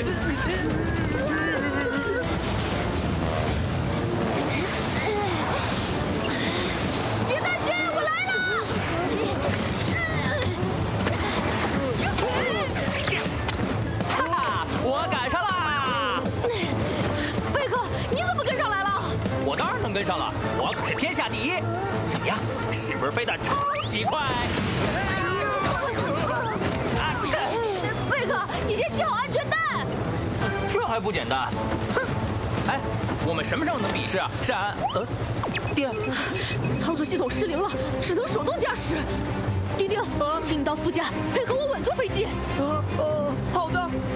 别担心，我来了！ 哈哈，我赶上啦！ 贝克，你怎么跟上来了？ 我当然能跟上了，我可是天下第一。怎么样，是不是飞得超级快？ 贝克，你先系好安全带。 这还不简单？哼！哎，我们什么时候能比试啊？闪，爹， 操作系统失灵了，只能手动驾驶。丁丁，请你到副驾配合我稳住飞机。 好的。